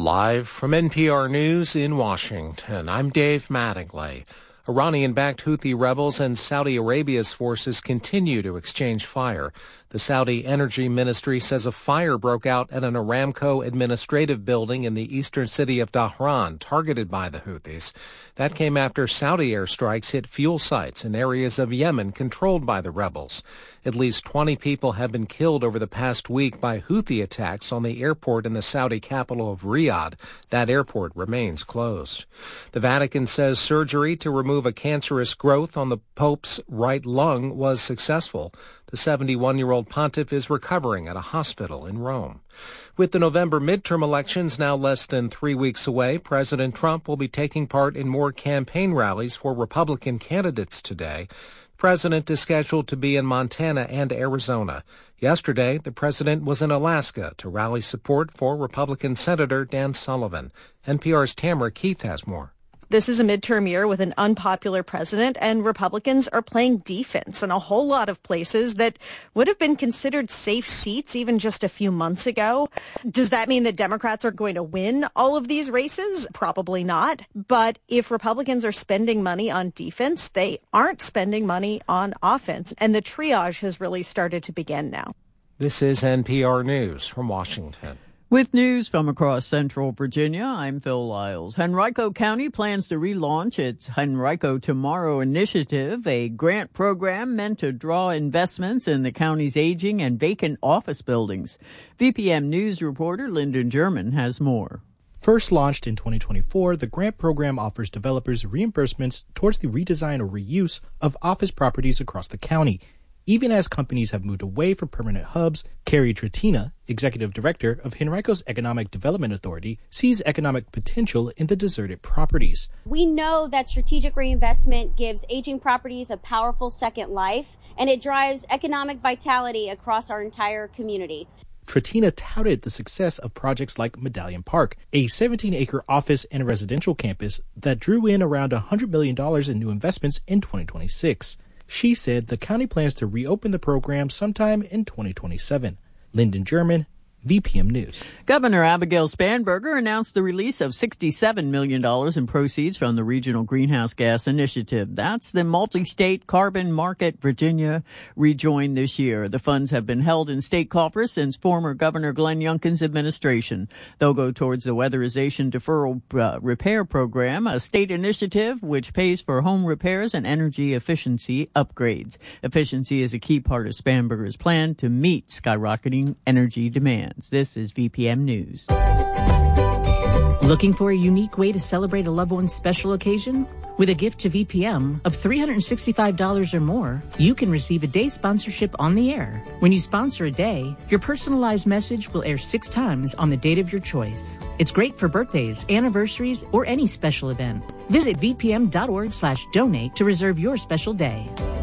Live from NPR News in Washington, I'm Dave Mattingly. Iranian-backed Houthi rebels and Saudi Arabia's forces continue to exchange fire. The Saudi Energy Ministry says a fire broke out at an Aramco administrative building in the eastern city of Dhahran, targeted by the Houthis. That came after Saudi airstrikes hit fuel sites in areas of Yemen controlled by the rebels. At least 20 people have been killed over the past week by Houthi attacks on the airport in the Saudi capital of Riyadh. That airport remains closed. The Vatican says surgery to remove a cancerous growth on the Pope's right lung was successful. The 71-year-old pontiff is recovering at a hospital in Rome. With the November midterm elections now less than 3 weeks away, President Trump will be taking part in more campaign rallies for Republican candidates today. The president is scheduled to be in Montana and Arizona. Yesterday, the president was in Alaska to rally support for Republican Senator Dan Sullivan. NPR's Tamara Keith has more. This is a midterm year with an unpopular president, and Republicans are playing defense in a whole lot of places that would have been considered safe seats even just a few months ago. Does that mean that Democrats are going to win all of these races? Probably not. But if Republicans are spending money on defense, they aren't spending money on offense. And the triage has really started to begin now. This is NPR News from Washington. With news from across central Virginia, I'm Phil Lyles. Henrico County plans to relaunch its Henrico Tomorrow initiative, a grant program meant to draw investments in the county's aging and vacant office buildings. VPM News reporter Lyndon German has more. First launched in 2024, the grant program offers developers reimbursements towards the redesign or reuse of office properties across the county. Even as companies have moved away from permanent hubs, Carrie Trattina, executive director of Henrico's Economic Development Authority, sees economic potential in the deserted properties. We know that strategic reinvestment gives aging properties a powerful second life, and it drives economic vitality across our entire community. Trattina touted the success of projects like Medallion Park, a 17-acre office and residential campus that drew in around $100 million in new investments in 2026. She said the county plans to reopen the program sometime in 2027. Lyndon German, VPM News. Governor Abigail Spanberger announced the release of $67 million in proceeds from the Regional Greenhouse Gas Initiative. That's the multi-state carbon market Virginia rejoined this year. The funds have been held in state coffers since former Governor Glenn Youngkin's administration. They'll go towards the Weatherization Deferral Repair Program, a state initiative which pays for home repairs and energy efficiency upgrades. Efficiency is a key part of Spanberger's plan to meet skyrocketing energy demand. This is VPM News. Looking for a unique way to celebrate a loved one's special occasion? With a gift to VPM of $365 or more, you can receive a day sponsorship on the air. When you sponsor a day, your personalized message will air 6 times on the date of your choice. It's great for birthdays, anniversaries, or any special event. Visit vpm.org/donate to reserve your special day.